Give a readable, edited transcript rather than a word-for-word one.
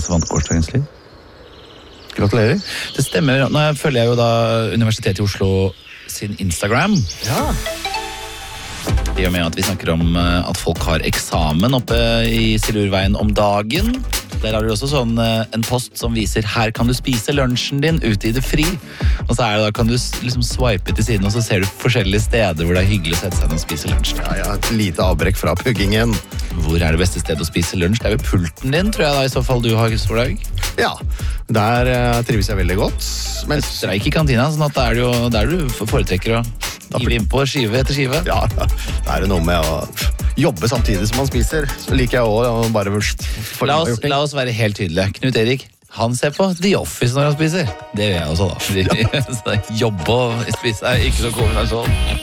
Vant gårsdagens liv. Gratulerer. Det stemmer. Nå følger jeg jo da Universitetet i Oslo sin Instagram. Ja. I og med at vi snakker om at folk har eksamen oppe i Silurveien om dagen. Der har du også sånn en post som viser her kan du spise lunsjen din ute i det fri. Og så da kan du liksom swipe til siden, og så ser du forskjellige steder hvor det er hyggelig å sette seg ned og spise lunsj. Ja, et lite avbrekk fra puggingen. Hvor det beste stedet å spise lunsj? Det ved pulten din, tror jeg da, i så fall du har, Solveig. Ja, der trives jeg veldig godt. Men Streik i kantina, sånn at det er jo der du foretrekker å hive inn på skive etter skive. ja, det er noe med å jobbe samtidig som man spiser. Så liker jeg også å bare La oss være helt tydelige. Knut Erik, han ser på The Office når han spiser. Det gjør jeg også da. Jobbe og spise er ikke så kombinasjon.